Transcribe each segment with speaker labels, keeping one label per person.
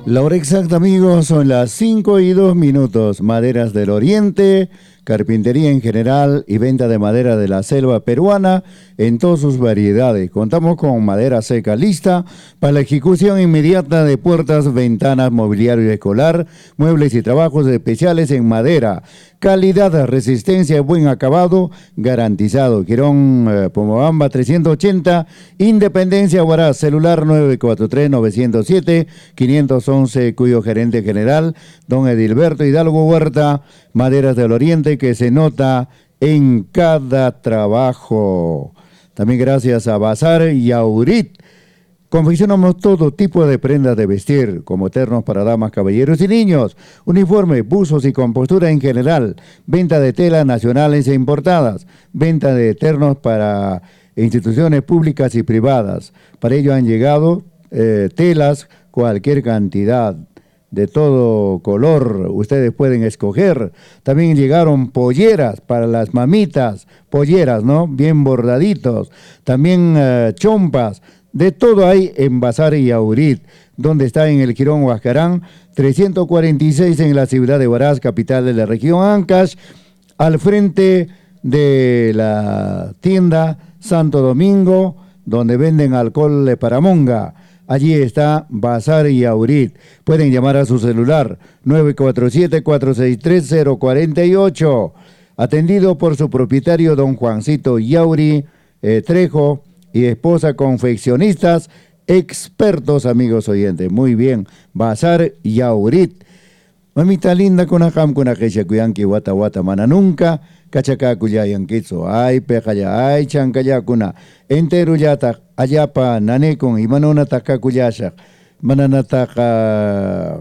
Speaker 1: La hora exacta, amigos, son las 5:02. Maderas del Oriente, carpintería en general y venta de madera de la selva peruana en todas sus variedades. Contamos con madera seca lista para la ejecución inmediata de puertas, ventanas, mobiliario escolar, muebles y trabajos especiales en madera. Calidad, resistencia y buen acabado garantizado. Quirón Pomabamba 380, Independencia Huaraz, celular 943-907-511, cuyo gerente general, don Edilberto Hidalgo Huerta. Maderas del Oriente, que se nota en cada trabajo. También gracias a Bazar y Aurit. Confeccionamos todo tipo de prendas de vestir, como ternos para damas, caballeros y niños, uniformes, buzos y compostura en general, venta de telas nacionales e importadas, venta de ternos para instituciones públicas y privadas. Para ello han llegado telas, cualquier cantidad, de todo color, ustedes pueden escoger. También llegaron polleras para las mamitas, polleras, ¿no? Bien bordaditos. También chompas. De todo hay en Bazar y Aurit, donde está en el Quirón Huascarán, 346 en la ciudad de Huaraz, capital de la región Ancash, al frente de la tienda Santo Domingo, donde venden alcohol de Paramonga. Allí está Bazar y Aurit. Pueden llamar a su celular 947-463-048. Atendido por su propietario, don Juancito Yauri Trejo, y esposa, confeccionistas expertos, amigos oyentes. Muy bien, Bazar y Aurit. Mamita linda, con ajam, con ajesha kuyanki, wata wata, mana nunca, kachaka kuyayankizo, ay pejaya, ay chancaya kuna, entero yata, ayapa, nanekon, y manona taka kuyashak, manana taka,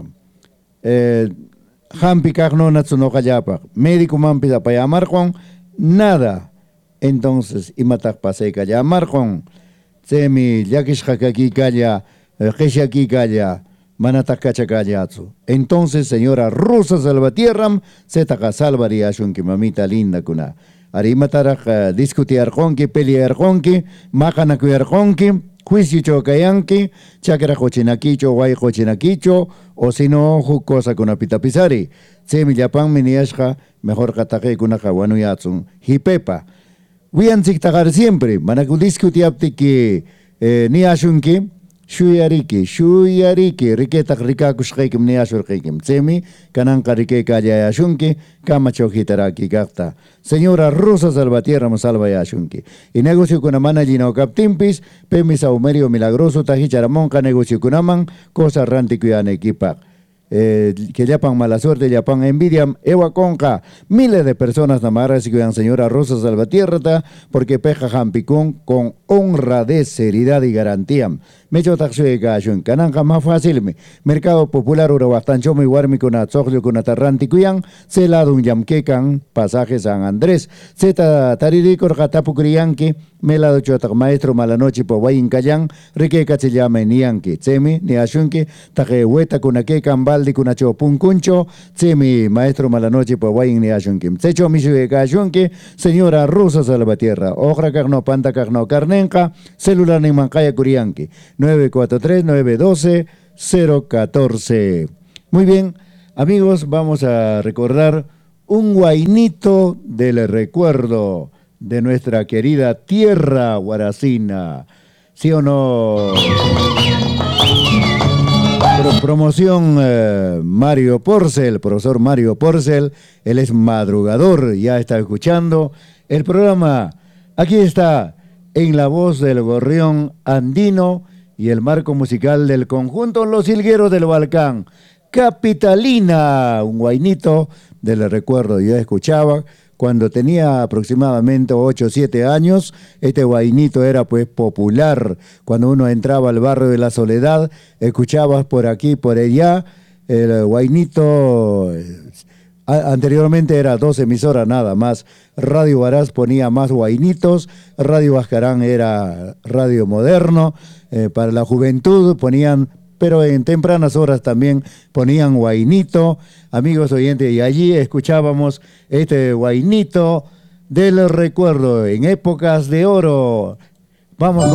Speaker 1: hampi kagno natsuno kayapa, médico mampi da payamar con nada. Entonces, imatak pasei kayamar con, semi, yakishakaki kaya, jesaki kaya, Manatacachacayatsu. Entonces, señora Rosa Salvatierram, Zetaca Salvaria Shunki, mamita linda kuna. Arimatara discutir honki, pelear honki, macanacuyar honki, juicio chocayanki, chakra cochinaquicho, guay cochinaquicho, o si no, cosa con pitapizari. Semi Japan miniashka, mejor kataque kuna kawanuyatsun, hipepa. Wianzik tagar siempre, manacudiscutiapti que ni ashunki. Shuyariki, riketak rikakushkaikim niashurkaikim. Tsemi, kananka rikeka yashunki, kamachohitaraki gakta. Señora Rosa Salvatierra Salva Yashunki. Y negocio con amana gina captimpis, pemis aumerio milagroso, tajicharamonca, negocio con aman, cosa ranticuyan equipa. Que yapan mala suerte, yapan envidia, ewa conca, miles de personas namaras y cuidan señora Rosa Salvatierra, porque peja jampicún con honradez, seriedad y garantía. Mecho taxue gallo en cananja más fácil, mercado popular urabastancho mi guarmi con atzoglo con atarranti cuyan, celado un yamquecan, pasaje San Andrés, zeta tariricor jatapucriyanqui, melado chotak maestro malanoche po guayin cayan, riqueca se llama nianqui, tsemi, ni ashunqui, taje hueta con aquecan baldi con acho puncuncho, tsemi, maestro malanoche po guayin ni ashunqui. Tsecho misue gallunqui, señora Rosa Salvatierra, ojra carno panta carno carnenca, celular ni mancaya curianqui. 943-912-014. Muy bien, amigos, vamos a recordar un guainito del recuerdo de nuestra querida tierra huaracina. ¿Sí o no? Promoción Mario Porcel, profesor Mario Porcel, él es madrugador, ya está escuchando el programa. Aquí está, en la voz del gorrión andino, y el marco musical del conjunto Los Hilgueros del Balcán, Capitalina, un guainito del recuerdo. Yo escuchaba cuando tenía aproximadamente 8 o 7 años, este guainito era pues popular. Cuando uno entraba al barrio de la Soledad, escuchabas por aquí, por allá, el guainito. Anteriormente era 2 emisoras nada más. Radio Huaraz ponía más guainitos, Radio Huascarán era radio moderno, para la juventud ponían, pero en tempranas horas también ponían guainito, amigos oyentes, y allí escuchábamos este guainito del recuerdo en épocas de oro. Vamos